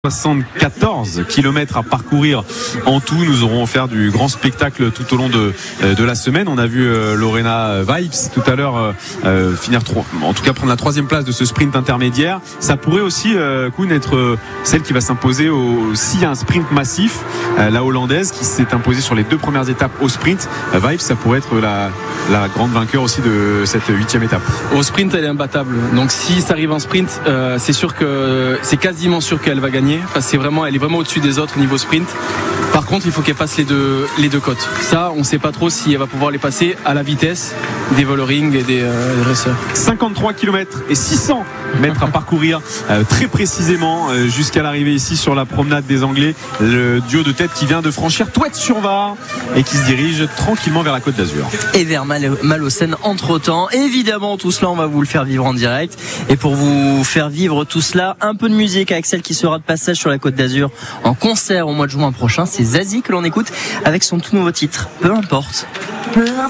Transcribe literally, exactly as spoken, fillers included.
soixante-quatorze kilomètres à parcourir en tout. Nous aurons offert du grand spectacle tout au long de, de la semaine. On a vu euh, Lorena Vibes tout à l'heure euh, finir trois, en tout cas prendre la troisième place de ce sprint intermédiaire. Ça pourrait aussi euh, Koen, être euh, celle qui va s'imposer au, s'il y a un sprint massif, euh, la hollandaise qui s'est imposée sur les deux premières étapes au sprint. Euh, Vibes, ça pourrait être la, la grande vainqueur aussi de cette huitième étape. Au sprint, elle est imbattable. Donc si ça arrive en sprint, euh, c'est sûr que c'est quasiment sûr qu'elle va gagner. Parce que c'est vraiment, elle est vraiment au-dessus des autres au niveau sprint. Par contre, il faut qu'elle passe les deux, les deux côtes. Ça, on ne sait pas trop si elle va pouvoir les passer à la vitesse des Valoring et des, euh, des racers. cinquante-trois kilomètres et six cents mètres à parcourir euh, très précisément euh, jusqu'à l'arrivée ici sur la promenade des Anglais. Le duo de tête qui vient de franchir Touet-sur-Var et qui se dirige tranquillement vers la Côte d'Azur. Et vers Mal- Malaucène entre-temps. Évidemment, tout cela, on va vous le faire vivre en direct. Et pour vous faire vivre tout cela, un peu de musique avec celle qui sera de passage sur la Côte d'Azur en concert au mois de juin prochain. C'est Zazie que l'on écoute avec son tout nouveau titre. Peu importe. Peu importe.